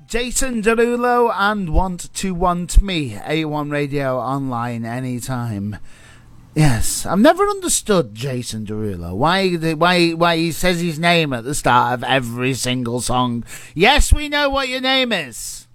Jason Derulo and Want to Want Me, A1 Radio Online anytime. Yes, I've never understood Jason Derulo. Why he says his name at the start of every single song. Yes, we know what your name is.